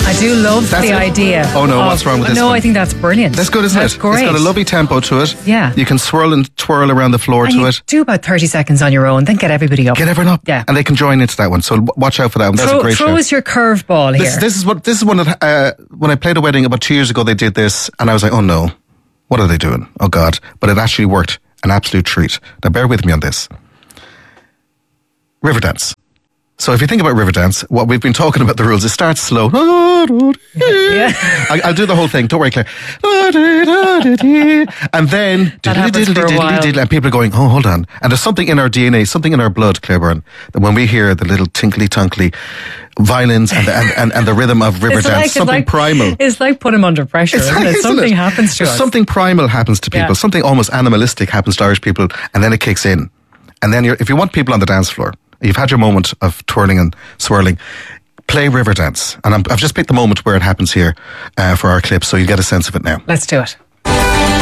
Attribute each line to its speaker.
Speaker 1: I do love the idea.
Speaker 2: Oh no, what's wrong with this
Speaker 1: No,
Speaker 2: one?
Speaker 1: I think that's brilliant.
Speaker 2: That's good, isn't
Speaker 1: That's
Speaker 2: it?
Speaker 1: great.
Speaker 2: It's got a lovely tempo to it.
Speaker 1: Yeah.
Speaker 2: You can swirl and twirl around the floor
Speaker 1: And
Speaker 2: to
Speaker 1: you
Speaker 2: it.
Speaker 1: do about 30 seconds on your own, then get everybody up.
Speaker 2: Get everyone up.
Speaker 1: Yeah.
Speaker 2: And they can join into that one. So watch out for that one. That's a great
Speaker 1: Throw
Speaker 2: show.
Speaker 1: us your curveball here.
Speaker 2: This is one that when I played a wedding about 2 years ago, they did this, and I was like, oh no, what are they doing? Oh God! But it actually worked. An absolute treat. Now bear with me on this. Riverdance. So if you think about Riverdance, what we've been talking about the rules, it starts slow.
Speaker 1: Yeah.
Speaker 2: I'll do the whole thing. Don't worry, Claire. And then
Speaker 1: That happens for a while.
Speaker 2: and people are going, oh, hold on. And there's something in our DNA, something in our blood, Claire Byrne, that when we hear the little tinkly tunkly violins and the rhythm of Riverdance, something primal.
Speaker 1: It's like put him under pressure, isn't it? Something happens to us.
Speaker 2: Something primal happens to people.
Speaker 1: Yeah.
Speaker 2: Something almost animalistic happens to Irish people, and then it kicks in. And then if you want people on the dance floor, you've had your moment of twirling and swirling, play Riverdance. And I've just picked the moment where it happens here for our clip, so you get a sense of it now.
Speaker 1: Let's do it.